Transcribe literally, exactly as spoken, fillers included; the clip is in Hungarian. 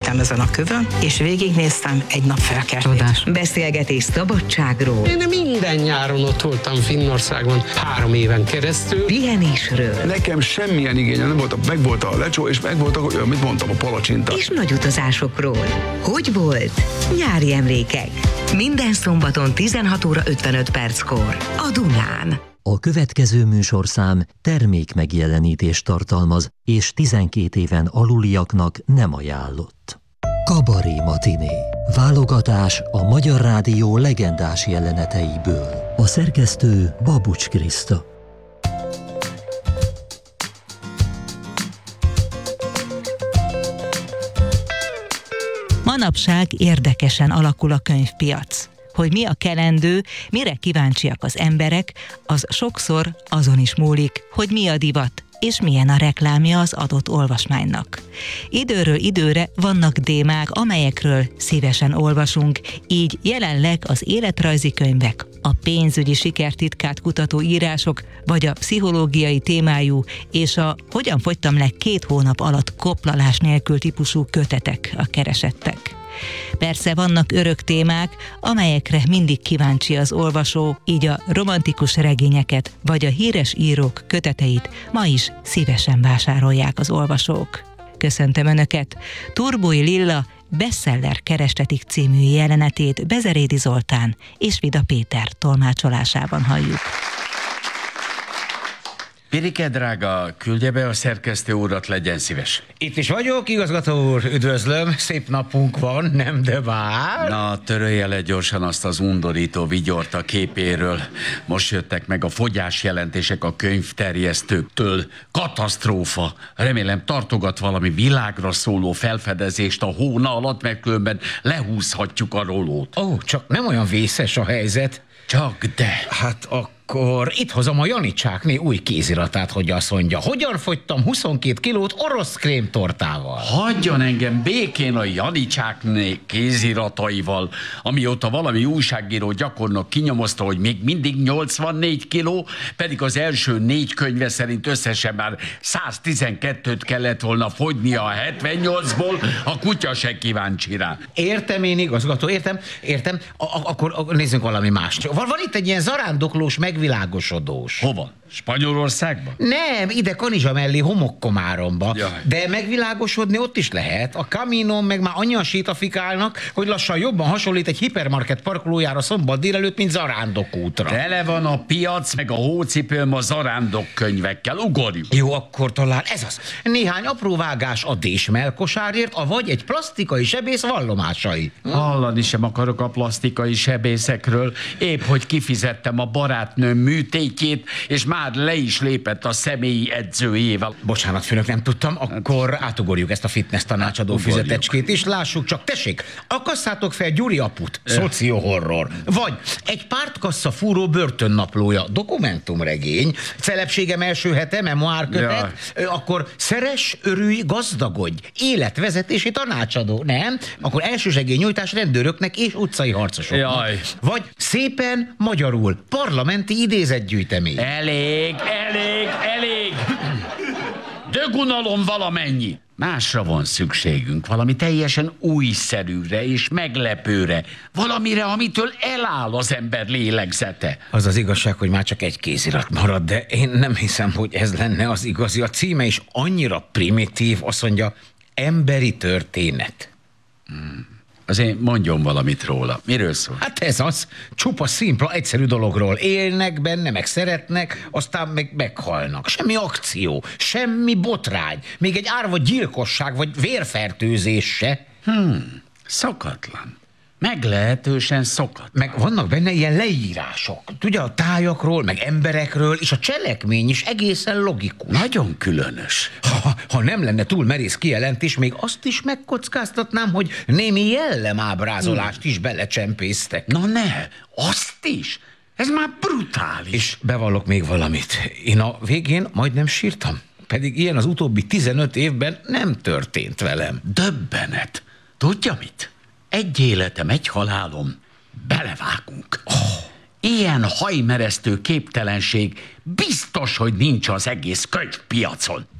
ültem ezen a kövön, és végignéztem egy nap felkeltét. Beszélgetés szabadságról. Én minden nyáron ott voltam Finnországban három éven keresztül. Pihenésről. Nekem semmilyen igénye nem volt, meg volt a lecsó, és meg volt, a, amit mondtam, a palacsinta. És nagy utazásokról. Hogy volt? Nyári emlékek. Minden szombaton tizenhat óra ötvenöt perckor. A Dunán. A következő műsorszám termék megjelenítést tartalmaz, és tizenkét éven aluliaknak nem ajánlott. Kabaré matiné. Válogatás a Magyar Rádió legendás jeleneteiből. A szerkesztő Babucs Kriszta. Manapság érdekesen alakul a könyvpiac. Hogy mi a kelendő, mire kíváncsiak az emberek, az sokszor azon is múlik, hogy mi a divat, és milyen a reklámja az adott olvasmánynak. Időről időre vannak témák, amelyekről szívesen olvasunk, így jelenleg az életrajzi könyvek, a pénzügyi sikertitkát kutató írások, vagy a pszichológiai témájú és a hogyan fogytam le két hónap alatt koplalás nélkül típusú kötetek a keresettek. Persze vannak örök témák, amelyekre mindig kíváncsi az olvasó, így a romantikus regényeket vagy a híres írók köteteit ma is szívesen vásárolják az olvasók. Köszöntöm Önöket! Turbói Lilla bestseller kerestetik című jelenetét Bezerédi Zoltán és Vida Péter tolmácsolásában halljuk. Pirike drága, küldje be a szerkesztő úrat, legyen szíves. Itt is vagyok, igazgató úr, üdvözlöm, szép napunk van, nem de vár. Na, törölje le gyorsan azt az undorító vigyort a képéről. Most jöttek meg a fogyásjelentések a könyvterjesztőktől. Katasztrófa. Remélem tartogat valami világra szóló felfedezést a hóna alatt, mert különben lehúzhatjuk a rolót. Ó, oh, csak nem olyan vészes a helyzet. Csak de. Hát a Akkor itt hozom a Janicsákné új kéziratát, hogy azt mondja, hogyan fogytam huszonkét kilót orosz krémtortával. Hagyjon engem békén a Janicsákné kézirataival, amióta valami újságíró gyakornok kinyomozta, hogy még mindig nyolcvannégy kiló, pedig az első négy könyve szerint összesen már száztizenkettőt kellett volna fogynia a hetvennyolcból, a kutya se kíváncsi rá. Értem én, igazgató, értem, értem, a- a- akkor, akkor nézzünk valami mást. Van, van itt egy ilyen zarándoklós meg megvilágosodós. Hova? Spanyolországban? Nem, ide Kanizsa mellé Homokkomáromba. Jaj. De megvilágosodni ott is lehet. A Caminon meg már annyian sétafikálnak, hogy lassan jobban hasonlít egy hipermarket parkolójára szombat délelőtt, mint zarándokútra. Tele van a piac, meg a hócipőm a zarándok könyvekkel. Ugorjuk. Jó, akkor talán ez az. Néhány apró vágás a désmelkosárért, avagy egy plastikai sebész vallomásai. Hallani sem akarok a plastikai sebészekről. Épp, hogy kifizettem a barátnőm műtétjét, és már le is lépett a személyi edzőjével. Bocsánat, főnök, nem tudtam, akkor átugorjuk ezt a fitness tanácsadó Ugorjuk. fizetecskét, és lássuk csak, tessék, akasszátok fel Gyuri aput, szociohorror, vagy egy pártkassa fúró börtönnaplója, dokumentumregény, celebségem első hete, memoárkötet, akkor szeres, örülj, gazdagodj, életvezetési tanácsadó, nem? Akkor elsősegélynyújtás rendőröknek és utcai harcosoknak. Jaj. Vagy szépen magyarul, parlamenti idézetgyűjtemény. Elég, elég, elég! Dögunalom valamennyi! Másra van szükségünk, valami teljesen újszerűre és meglepőre, valamire, amitől eláll az ember lélegzete. Az az igazság, hogy már csak egy kézirat marad, de én nem hiszem, hogy ez lenne az igazi. A címe is annyira primitív, azt mondja, emberi történet. Hmm. Azért mondjon valamit róla. Miről szól? Hát ez az, csupa szimpla, egyszerű dologról. Élnek benne, meg szeretnek, aztán meg meghalnak. Semmi akció, semmi botrány, még egy árva gyilkosság, vagy vérfertőzés se. Hmm, szokatlan. Meglehetősen szokatlan. Meg vannak benne ilyen leírások. Tudja, a tájakról, meg emberekről, és a cselekmény is egészen logikus. Nagyon különös. Ha, ha nem lenne túl merész kijelentés, még azt is megkockáztatnám, hogy némi jellemábrázolást is belecsempésztek. Na ne, azt is? Ez már brutális. És bevallok még valamit. Én a végén majdnem sírtam. Pedig ilyen az utóbbi tizenöt évben nem történt velem. Döbbenet. Tudja mit? Egy életem, egy halálom. Belevágunk. Oh. Ilyen hajmeresztő képtelenség biztos, hogy nincs az egész könyvpiacon.